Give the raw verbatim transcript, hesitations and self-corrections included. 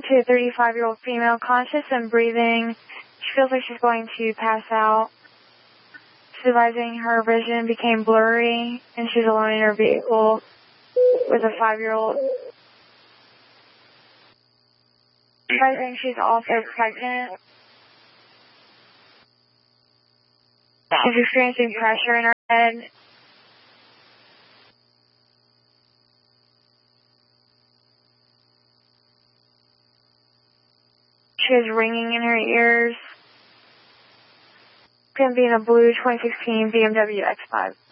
to a thirty-five-year-old female, conscious and breathing. She feels like she's going to pass out. Supervising, her vision became blurry, and she's alone in her vehicle with a five-year-old. Supervising, she's also pregnant. She's experiencing pressure in her head. She has ringing in her ears. It's going to be in a blue twenty sixteen B M W X five.